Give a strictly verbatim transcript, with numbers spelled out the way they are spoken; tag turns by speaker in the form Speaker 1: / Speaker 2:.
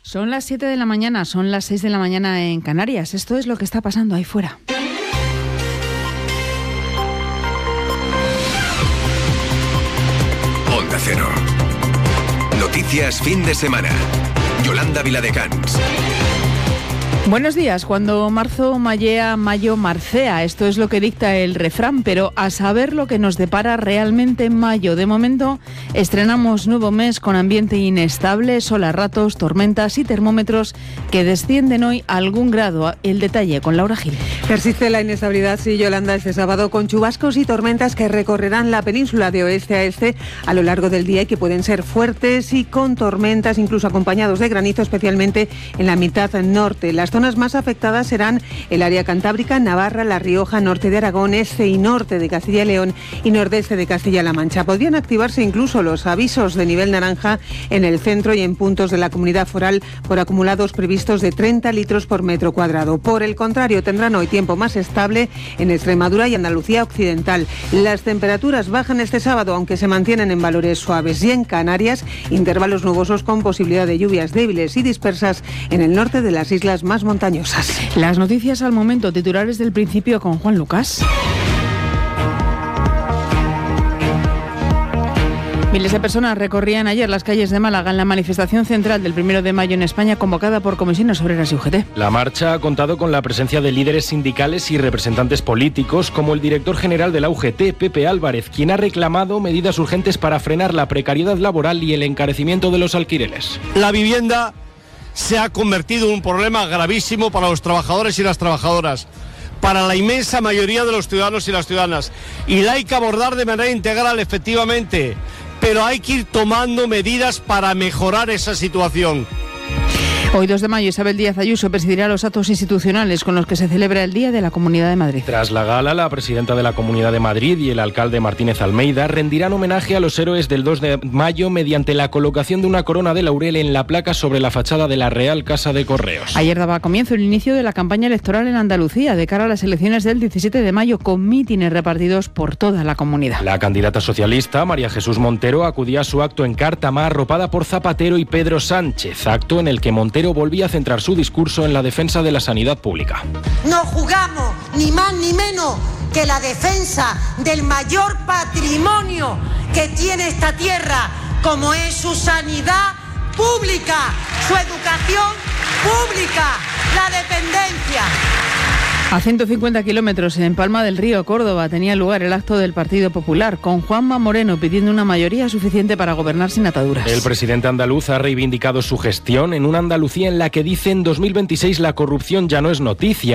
Speaker 1: Son las siete de la mañana, son las seis de la mañana en Canarias. Esto es lo que está pasando ahí fuera.
Speaker 2: Onda Cero. Noticias fin de semana. Yolanda Viladecans.
Speaker 1: Buenos días. Cuando marzo mallea, mayo marcea. Esto es lo que dicta el refrán, pero a saber lo que nos depara realmente en mayo. De momento estrenamos nuevo mes con ambiente inestable, sol a ratos, tormentas y termómetros que descienden hoy a algún grado. El detalle con Laura Gil.
Speaker 3: Persiste la inestabilidad, sí, Yolanda, este sábado con chubascos y tormentas que recorrerán la península de oeste a este a lo largo del día y que pueden ser fuertes y con tormentas, incluso acompañados de granizo, especialmente en la mitad norte. Las zonas más afectadas serán el área cantábrica, Navarra, La Rioja, norte de Aragón, este y norte de Castilla y León y nordeste de Castilla-La Mancha. Podrían activarse incluso los avisos de nivel naranja en el centro y en puntos de la comunidad foral por acumulados previstos de treinta litros por metro cuadrado. Por el contrario, tendrán hoy tiempo más estable en Extremadura y Andalucía occidental. Las temperaturas bajan este sábado, aunque se mantienen en valores suaves, y en Canarias intervalos nubosos con posibilidad de lluvias débiles y dispersas en el norte de las islas más montañosas.
Speaker 1: Las noticias al momento, titulares del principio con Juan Lucas. Miles de personas recorrían ayer las calles de Málaga en la manifestación central del primero de mayo en España convocada por Comisiones Obreras y U G T.
Speaker 4: La marcha ha contado con la presencia de líderes sindicales y representantes políticos como el director general de la U G T, Pepe Álvarez, quien ha reclamado medidas urgentes para frenar la precariedad laboral y el encarecimiento de los alquileres.
Speaker 5: La vivienda se ha convertido en un problema gravísimo para los trabajadores y las trabajadoras, para la inmensa mayoría de los ciudadanos y las ciudadanas, y la hay que abordar de manera integral, efectivamente, pero hay que ir tomando medidas para mejorar esa situación.
Speaker 1: Hoy, dos de mayo, Isabel Díaz Ayuso presidirá los actos institucionales con los que se celebra el Día de la Comunidad de Madrid.
Speaker 4: Tras la gala, la presidenta de la Comunidad de Madrid y el alcalde Martínez Almeida rendirán homenaje a los héroes del dos de mayo mediante la colocación de una corona de laurel en la placa sobre la fachada de la Real Casa de Correos.
Speaker 1: Ayer daba comienzo el inicio de la campaña electoral en Andalucía de cara a las elecciones del diecisiete de mayo con mítines repartidos por toda la comunidad.
Speaker 4: La candidata socialista, María Jesús Montero, acudía a su acto en Cártama arropada por Zapatero y Pedro Sánchez, acto en el que Montero volvía a centrar su discurso en la defensa de la sanidad pública.
Speaker 6: No jugamos ni más ni menos que la defensa del mayor patrimonio que tiene esta tierra, como es su sanidad pública, su educación pública, la dependencia.
Speaker 1: A ciento cincuenta kilómetros en Palma del Río, Córdoba, tenía lugar el acto del Partido Popular, con Juanma Moreno pidiendo una mayoría suficiente para gobernar sin ataduras.
Speaker 4: El presidente andaluz ha reivindicado su gestión en una Andalucía en la que dice en dos mil veintiséis la corrupción ya no es noticia.